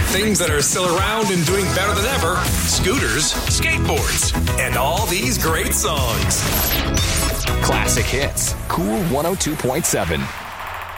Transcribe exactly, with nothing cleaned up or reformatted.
things that are still around and doing better than ever, scooters, skateboards, and all these great songs. Classic Hits, Cool one oh two point seven.